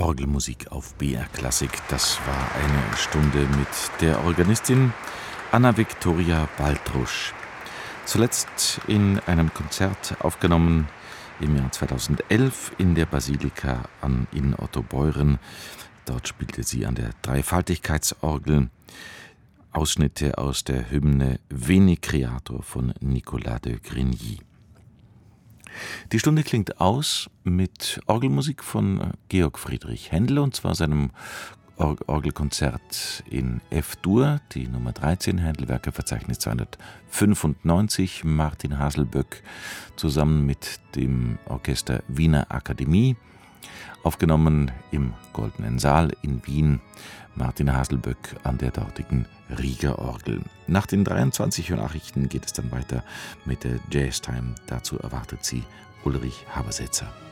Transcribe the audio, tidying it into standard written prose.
Orgelmusik auf BR Klassik. Das war eine Stunde mit der Organistin Anna Viktoria Baltrusch. Zuletzt in einem Konzert aufgenommen im Jahr 2011 in der Basilika in Ottobeuren. Dort spielte sie an der Dreifaltigkeitsorgel Ausschnitte aus der Hymne Veni Creator von Nicolas de Grigny. Die Stunde klingt aus mit Orgelmusik von Georg Friedrich Händel, und zwar seinem Orgelkonzert in F-Dur, die Nummer 13, Händel-Werkeverzeichnis 295, Martin Haselböck zusammen mit dem Orchester Wiener Akademie, aufgenommen im Goldenen Saal in Wien. Martin Haselböck an der dortigen Rieger Orgel. Nach den 23 Uhr Nachrichten geht es dann weiter mit der Jazztime. Dazu erwartet sie Ulrich Habersetzer.